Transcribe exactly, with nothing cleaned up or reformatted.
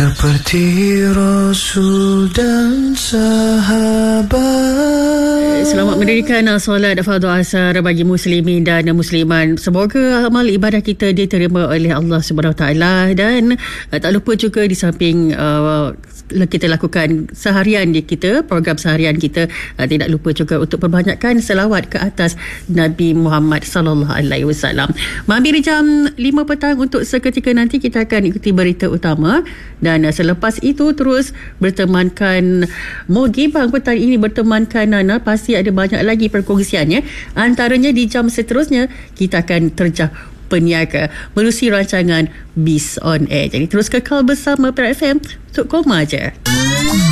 seperti Rasul dan sahabat. Selamat mendirikan solat fardu asar bagi muslimin dan musliman. Semoga amal ibadah kita diterima oleh Allah Subhanahu Wa Taala, dan uh, tak lupa juga di samping uh, kita lakukan seharian di kita, program seharian kita, uh, tidak lupa juga untuk perbanyakkan selawat ke atas Nabi Muhammad sallallahu alaihi wasallam. Mampir jam lima petang untuk seketika nanti kita akan ikuti berita utama, dan uh, selepas itu terus bertemankan Mogibang petang ini bertemankan Nana. Pasti ada banyak lagi perkongsiannya. Antaranya di jam seterusnya kita akan terjah peniaga menerusi rancangan Biz on Air. Jadi terus kekal bersama Perak F M untuk Koma Je.